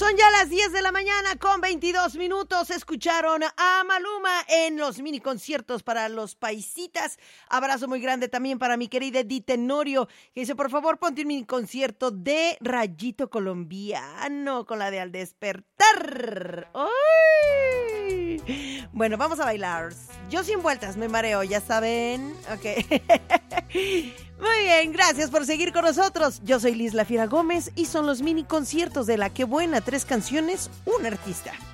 Son ya las 10 de la mañana con 22 minutos. Escucharon a Maluma en los mini conciertos para los paisitas. Abrazo muy grande también para mi querida Edith Tenorio, que dice, por favor, ponte un mini concierto de Rayito Colombiano con la de Al Despertar. ¡Ay! Bueno, vamos a bailar. Yo sin vueltas me mareo, ya saben. Ok. Muy bien, gracias por seguir con nosotros. Yo soy Liz La Fiera Gómez y son los mini conciertos de La Qué Buena, 3 canciones, un artista.